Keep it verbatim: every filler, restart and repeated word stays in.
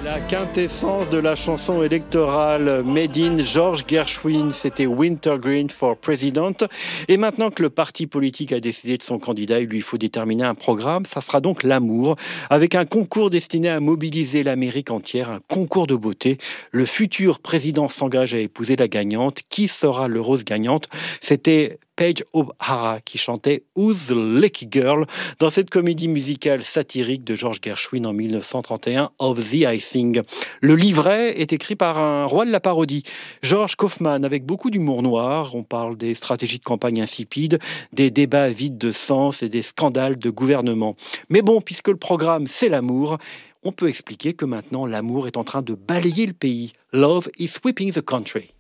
La quintessence de la chanson électorale made in George Gershwin, c'était Wintergreen for President. Et maintenant que le parti politique a décidé de son candidat, il lui faut déterminer un programme. Ça sera donc l'amour, avec un concours destiné à mobiliser l'Amérique entière, un concours de beauté. Le futur président s'engage à épouser la gagnante. Qui sera l'heureuse gagnante? C'était Paige O'Hara qui chantait Who's the Lucky Girl dans cette comédie musicale satirique de George Gershwin en mille neuf cent trente et un, Of the Icing. Le livret est écrit par un roi de la parodie, George Kaufman, avec beaucoup d'humour noir. On parle des stratégies de campagne insipides, des débats vides de sens et des scandales de gouvernement. Mais bon, puisque le programme c'est l'amour, on peut expliquer que maintenant l'amour est en train de balayer le pays. Love is sweeping the country.